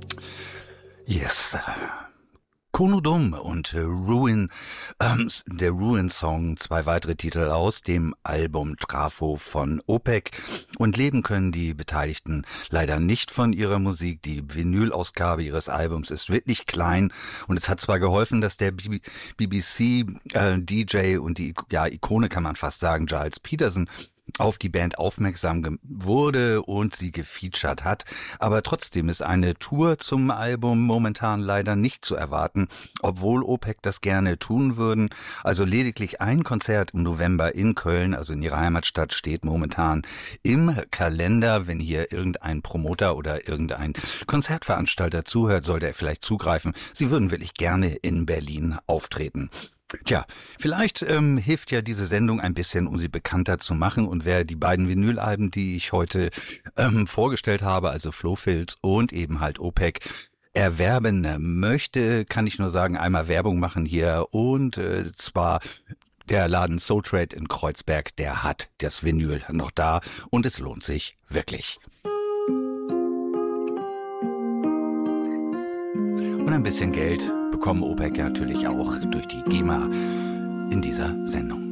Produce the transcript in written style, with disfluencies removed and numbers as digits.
Yes. Konudum und der Ruin-Song, zwei weitere Titel aus dem Album Trafo von OPEC. Und leben können die Beteiligten leider nicht von ihrer Musik. Die Vinyl-Ausgabe ihres Albums ist wirklich klein und es hat zwar geholfen, dass der BBC-DJ und die Ikone, kann man fast sagen, Giles Peterson, auf die Band aufmerksam wurde und sie gefeatured hat. Aber trotzdem ist eine Tour zum Album momentan leider nicht zu erwarten, obwohl OPEC das gerne tun würden. Also lediglich ein Konzert im November in Köln, also in ihrer Heimatstadt, steht momentan im Kalender. Wenn hier irgendein Promoter oder irgendein Konzertveranstalter zuhört, sollte er vielleicht zugreifen. Sie würden wirklich gerne in Berlin auftreten. Tja, vielleicht hilft ja diese Sendung ein bisschen, um sie bekannter zu machen. Und wer die beiden Vinylalben, die ich heute vorgestellt habe, also Flo-Filz und eben halt OPEC, erwerben möchte, kann ich nur sagen, einmal Werbung machen hier. Und zwar der Laden Soul Trade in Kreuzberg, der hat das Vinyl noch da und es lohnt sich wirklich. Und ein bisschen Geld bekommen OPEC natürlich auch durch die GEMA in dieser Sendung.